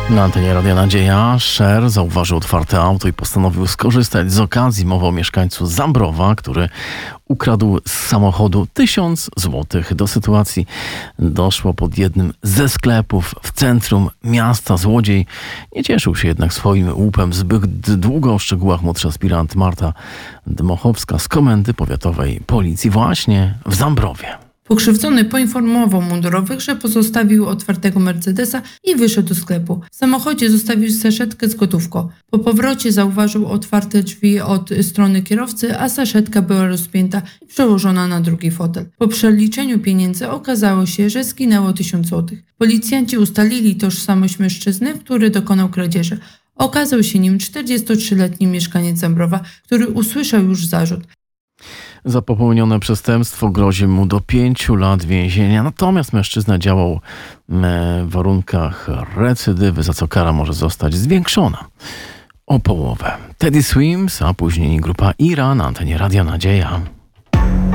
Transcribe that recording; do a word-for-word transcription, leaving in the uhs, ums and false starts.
Na antenie Radia Nadzieja Sher zauważył otwarte auto i postanowił skorzystać z okazji. Mowa o mieszkańcu Zambrowa, który ukradł z samochodu tysiąc złotych. Do sytuacji doszło pod jednym ze sklepów w centrum miasta. Złodziej nie cieszył się jednak swoim łupem zbyt długo. O szczegółach młodsza aspirant Marta Dmochowska z Komendy Powiatowej Policji właśnie w Zambrowie. Pokrzywdzony poinformował mundurowych, że pozostawił otwartego Mercedesa i wyszedł do sklepu. W samochodzie zostawił saszetkę z gotówką. Po powrocie zauważył otwarte drzwi od strony kierowcy, a saszetka była rozpięta i przełożona na drugi fotel. Po przeliczeniu pieniędzy okazało się, że zginęło tysiąc złotych. Policjanci ustalili tożsamość mężczyzny, który dokonał kradzieży. Okazał się nim czterdziestotrzyletni mieszkaniec Zambrowa, który usłyszał już zarzut. Za popełnione przestępstwo grozi mu do pięciu lat więzienia. Natomiast mężczyzna działał w warunkach recydywy, za co kara może zostać zwiększona o połowę. Teddy Swims, a później grupa Ira na antenie Radia Nadzieja.